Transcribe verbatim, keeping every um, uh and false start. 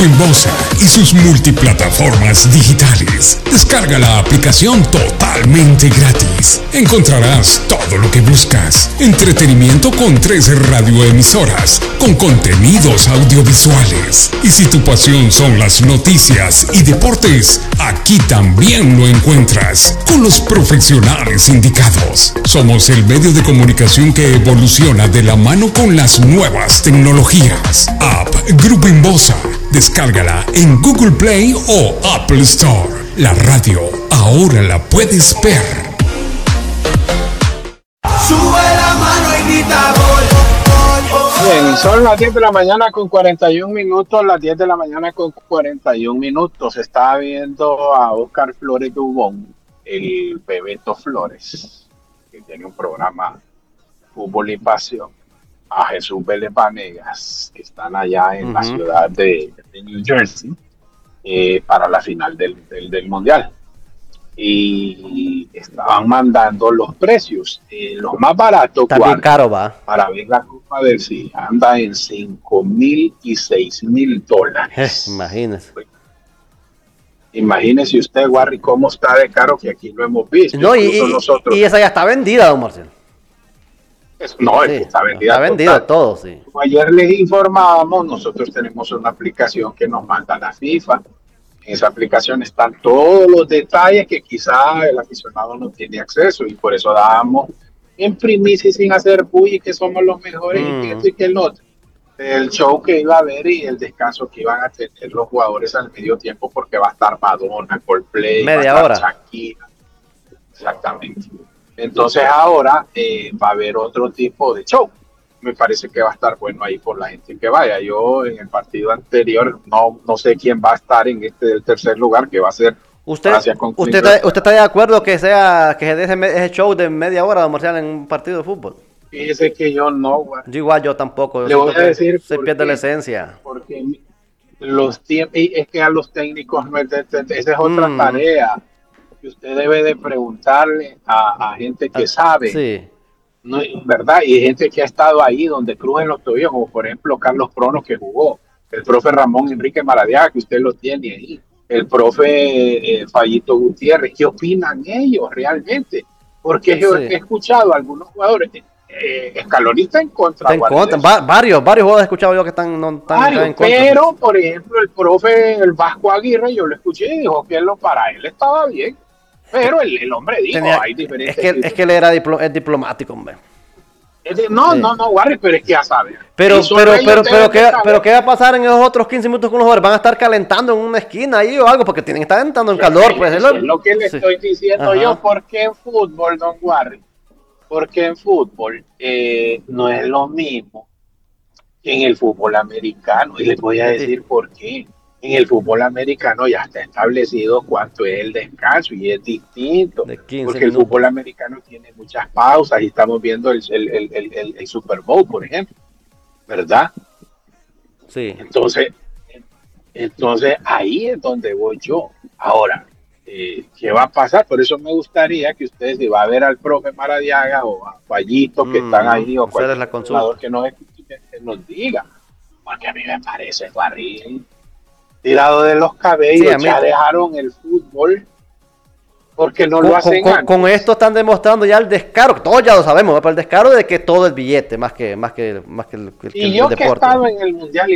Grupo Inbosa y sus multiplataformas digitales. Descarga la aplicación totalmente gratis. Encontrarás todo lo que buscas. Entretenimiento con trece radioemisoras, con contenidos audiovisuales. Y si tu pasión son las noticias y deportes, aquí también lo encuentras, con los profesionales indicados. Somos el medio de comunicación que evoluciona de la mano con las nuevas tecnologías. App Grupo Inbosa. Descárgala en Google Play o Apple Store. La radio ahora la puedes ver. Sube la mano y grita gol. Bien, son las diez de la mañana con cuarenta y un minutos, las diez de la mañana con cuarenta y un minutos. Está viendo a Oscar Flores Dubón, el Bebeto Flores, que tiene un programa Fútbol y Pasión, a Jesús Vélez Vanegas, que están allá en uh-huh. la ciudad de, de New Jersey, eh, para la final del, del, del Mundial. Y estaban mandando los precios. Eh, los más baratos, está bien caro, va. Para ver la Copa del Sí, anda en cinco mil y seis mil dólares. Eh, imagínese. Imagínese usted, Warry, cómo está de caro, que aquí lo hemos visto. No, y, nosotros. y esa ya está vendida, don Marcelo. Es, no, sí, es que está vendida. Está vendida todo, sí. Como ayer les informábamos, nosotros tenemos una aplicación que nos manda la FIFA. En esa aplicación están todos los detalles que quizá el aficionado no tiene acceso, y por eso dábamos en primicia y sin hacer bully que somos los mejores mm. y que esto y que el otro. El show que iba a haber y el descanso que iban a tener los jugadores al medio tiempo, porque va a estar Madonna, Coldplay, media va a hora. estar Shakira. Exactamente. Entonces ahora eh, va a haber otro tipo de show. Me parece que va a estar bueno ahí por la gente que vaya. Yo en el partido anterior no, no sé quién va a estar en este del tercer lugar, que va a ser ¿Usted, Francia con usted, está, ¿Usted está de acuerdo que sea que se dé ese, ese show de media hora, don Marcial, en un partido de fútbol? Fíjese que yo no, güey. Yo igual, yo tampoco. Le voy a decir se pierde la esencia. Porque los tiempos, es que a los técnicos, esa es otra mm. tarea que usted debe de preguntarle a, a gente que ah, sabe. Sí. No, ¿verdad? Y hay gente que ha estado ahí donde crujen los tobillos, como por ejemplo Carlos Prono, que jugó, el profe Ramón Enrique Maradiaga, que usted lo tiene ahí, el profe eh, Fallito Gutiérrez. ¿Qué opinan ellos realmente? Porque sí. yo he escuchado a algunos jugadores, eh, Escalonista en contra. En contra. Va, varios, varios jugadores he escuchado yo que están, no, están varios, en contra. Pero, por ejemplo, el profe, el Vasco Aguirre, yo lo escuché y dijo que lo, para él estaba bien. Pero el, el hombre dijo, Tenía, hay diferentes... Es que, es que él era diplo, es diplomático, hombre. Es de, no, sí. no, no, Warren, pero es que ya sabe. Pero, pero, pero, pero, ¿qué, pero, ¿qué va a pasar en esos otros quince minutos con los jugadores? ¿Van a estar calentando en una esquina ahí o algo? Porque tienen que estar entrando en calor. Pues, es, lo, es lo que le sí. estoy diciendo Ajá. yo. ¿Por qué en fútbol, don Warren? Porque en fútbol eh, no es lo mismo que en el fútbol americano. Y les voy a decir sí. por qué. En el fútbol americano ya está establecido cuánto es el descanso y es distinto, porque minutos. El fútbol americano tiene muchas pausas y estamos viendo el, el, el, el, el Super Bowl, por ejemplo, ¿verdad? Sí. Entonces, entonces ahí es donde voy yo. Ahora, eh, ¿qué va a pasar? Por eso me gustaría que ustedes, si va a ver al profe Maradiaga o a Fallito que mm, están ahí o cualquier jugador que nos escuche, que nos diga, porque a mí me parece barril. Tirado de los cabellos, sí, ya dejaron el fútbol porque no con, lo hacen con, con esto están demostrando ya el descaro, todos ya lo sabemos, pero el descaro de que todo es billete más que más que más que el, que y el yo deporte. Que he estado en el mundial y